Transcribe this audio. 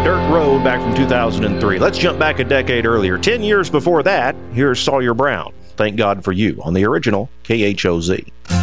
Dirt Road back from 2003. Let's jump back a decade earlier. 10 years before that, here's Sawyer Brown. Thank God for You on the original KHOZ.